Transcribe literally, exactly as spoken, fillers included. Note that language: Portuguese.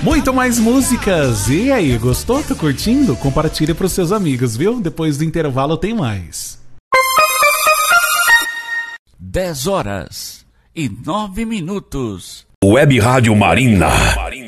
Muito mais músicas. E aí, gostou? Tá curtindo? Compartilhe pros seus amigos, viu? Depois do intervalo tem mais. dez horas e nove minutos. Web Rádio Marina.